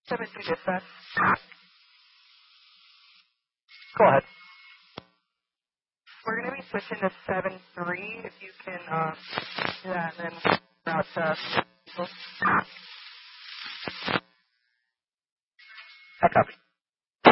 7-2 dispatch. Go ahead. We're going to be switching to 7-3 if you can do that, and then route to people. I copy.